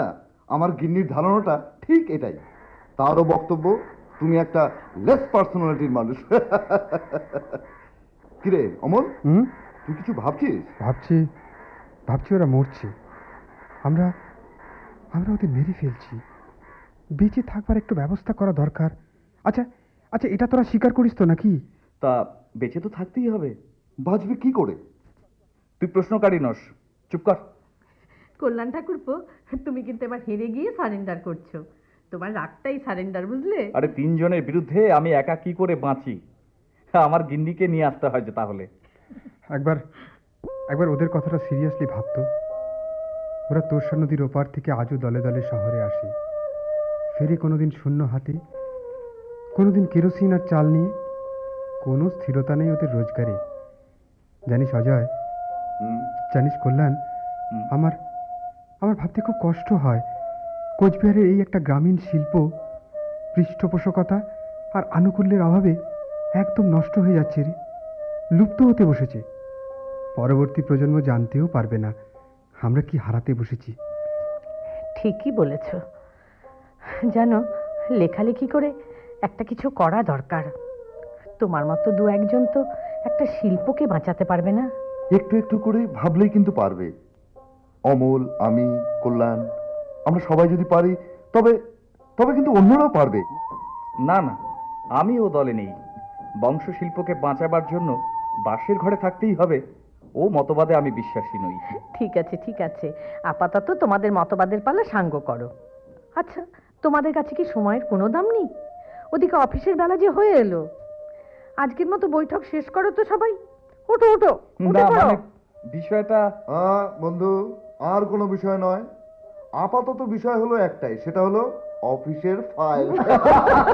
না, আমার গিন্নির ধারণাটা ঠিক এটাই। তারও বক্তব্য তুমি একটা লেস পার্সোনালিটির মানুষ। কিরে অমল, তুই কিছু ভাবছিস? ভাবছি ভাবছি ওরা মরছে, আমরা আমরা ওদের মেরে ফেলছি। বেঁচে থাকবার একটু ব্যবস্থা করা দরকার। আচ্ছা আচ্ছা, এটা তোরা স্বীকার করিস তো নাকি? তা বেঁচে তো থাকতেই হবে। বাঁচবে কি করে? তুই প্রশ্নকারী নস, চুপ কর। কল্যাণ ঠাকুরপো, তুমি কিন্তু এবার হেরে গিয়ে সারেন্ডার করছো। তোমার রাগটাই সারেন্ডার, বুঝলে? আরে তিনজনের বিরুদ্ধে আমি একা কি করে বাঁচি? আমার গিন্নিকে নিয়ে আসতে হয় যে তাহলে। একবার একবার ওদের কথাটা সিরিয়াসলি ভাবতো। ওরা তোরসা নদীর ওপার থেকে আজও দলে দলে শহরে আসে, ফেরে কোনোদিন শূন্য হাতে, কোনোদিন কেরোসিন আর চাল নিয়ে। কোনো স্থিরতা নেই ওদের রোজগারে। জানিস অজয়, জানিস কল্যাণ, আমার আমার ভাবতে খুব কষ্ট হয়। কোচবিহারের এই একটা গ্রামীণ শিল্প পৃষ্ঠপোষকতা আর আনুকূল্যের অভাবে একদম নষ্ট হয়ে যাচ্ছে রে, লুপ্ত হতে বসেছে। পরবর্তী প্রজন্ম জানতেও পারবে না আমরা কি হারাতে বসেছি। ঠিকই বলেছ। জানো, লেখালেখি করে একটা কিছু করা দরকার। তোমার মতো দু একজন তো একটা শিল্পকে বাঁচাতে পারবে না? একটু একটু করে ভাবলেই কিন্তু পারবে। অমল, আমি, কল্যাণ, আমরা সবাই যদি পারি তবে তবে কিন্তু অন্যরাও পারবে। না না, আমি ও দলে নেই। বংশশিল্পকে বাঁচাবার জন্য বাঁশের ঘরে থাকতেই হবে, ও মতবাদে আমি বিশ্বাসী নই। ঠিক আছে ঠিক আছে, আপাতত তোমাদের মতবাদের পালা সাঙ্গ করো। আচ্ছা, তোমাদের কাছে কি সময়ের কোনো দাম নেই? ওদিকে অফিসের বেলা যে হয়ে এলো। আজকের মতো বৈঠক শেষ করো তো সবাই। ওঠো ওঠো, উঠে না পড়ো। মানে বিষয়টা বন্ধু, আর কোনো বিষয় নয়। আপাতত বিষয় হলো একটাই, সেটা হলো অফিসের ফাইল।